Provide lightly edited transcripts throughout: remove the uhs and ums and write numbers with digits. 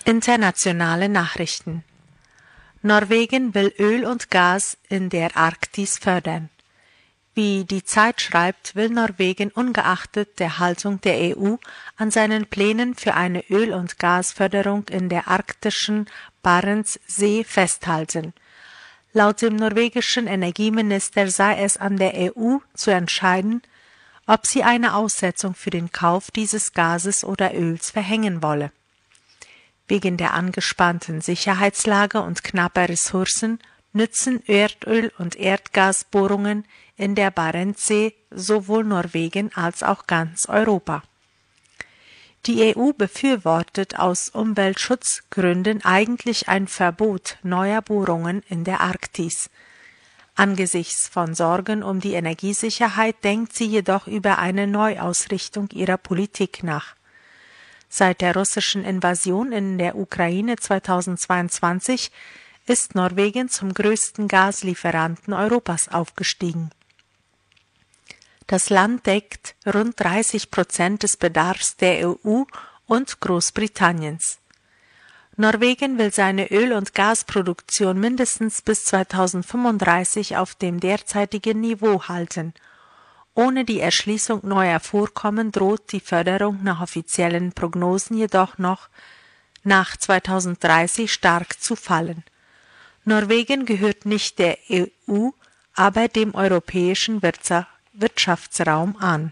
Internationale Nachrichten. Norwegen will Öl und Gas in der Arktis fördern. Wie die Zeit schreibt, will Norwegen ungeachtet der Haltung der EU an seinen Plänen für eine Öl- und Gasförderung in der arktischen Barentssee festhalten. Laut dem norwegischen Energieminister sei es an der EU zu entscheiden, ob sie eine Aussetzung für den Kauf dieses Gases oder Öls verhängen wolle. Wegen der angespannten Sicherheitslage und knapper Ressourcen nützen Erdöl- und Erdgasbohrungen in der Barentssee sowohl Norwegen als auch ganz Europa. Die EU befürwortet aus Umweltschutzgründen eigentlich ein Verbot neuer Bohrungen in der Arktis. Angesichts von Sorgen um die Energiesicherheit denkt sie jedoch über eine Neuausrichtung ihrer Politik nach. Seit der russischen Invasion in der Ukraine 2022 ist Norwegen zum größten Gaslieferanten Europas aufgestiegen. Das Land deckt rund 30% des Bedarfs der EU und Großbritanniens. Norwegen will seine Öl- und Gasproduktion mindestens bis 2035 auf dem derzeitigen Niveau halten. Ohne die Erschließung neuer Vorkommen droht die Förderung nach offiziellen Prognosen jedoch noch nach 2030 stark zu fallen. Norwegen gehört nicht der EU, aber dem europäischen Wirtschaftsraum an.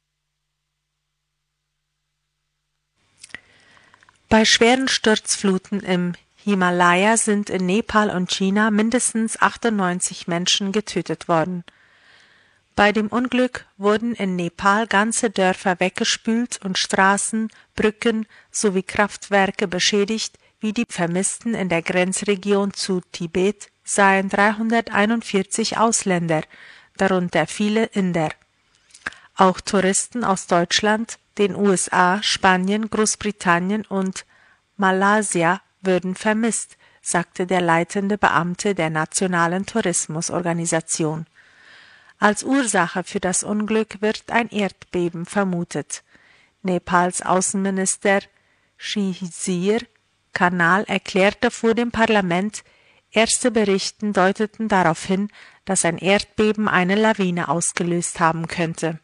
Bei schweren Sturzfluten im Himalaya sind in Nepal und China mindestens 98 Menschen getötet worden. Bei dem Unglück wurden in Nepal ganze Dörfer weggespült und Straßen, Brücken sowie Kraftwerke beschädigt, wie die Vermissten in der Grenzregion zu Tibet seien 341 Ausländer, darunter viele Inder. Auch Touristen aus Deutschland, den USA, Spanien, Großbritannien und Malaysia würden vermisst, sagte der leitende Beamte der Nationalen Tourismusorganisation. Als Ursache für das Unglück wird ein Erdbeben vermutet. Nepals Außenminister Shihir Kanal erklärte vor dem Parlament, erste Berichte deuteten darauf hin, dass ein Erdbeben eine Lawine ausgelöst haben könnte.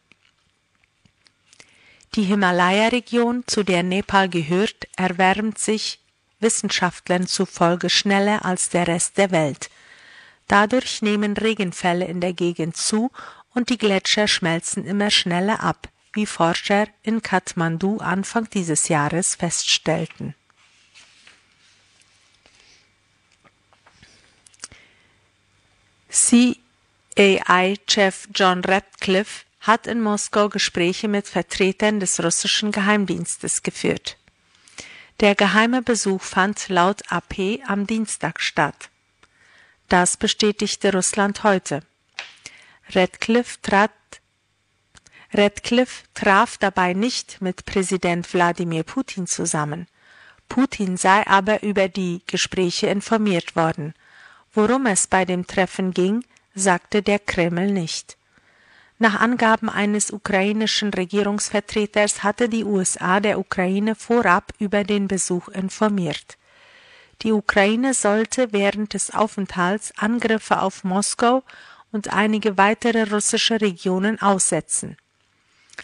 Die Himalaya-Region, zu der Nepal gehört, erwärmt sich Wissenschaftlern zufolge schneller als der Rest der Welt. Dadurch nehmen Regenfälle in der Gegend zu und die Gletscher schmelzen immer schneller ab, wie Forscher in Kathmandu Anfang dieses Jahres feststellten. CIA-Chef John Ratcliffe hat in Moskau Gespräche mit Vertretern des russischen Geheimdienstes geführt. Der geheime Besuch fand laut AP am Dienstag statt. Das bestätigte Russland heute. Ratcliffe traf dabei nicht mit Präsident Wladimir Putin zusammen. Putin sei aber über die Gespräche informiert worden. Worum es bei dem Treffen ging, sagte der Kreml nicht. Nach Angaben eines ukrainischen Regierungsvertreters hatte die USA der Ukraine vorab über den Besuch informiert. Die Ukraine sollte während des Aufenthalts Angriffe auf Moskau und einige weitere russische Regionen aussetzen.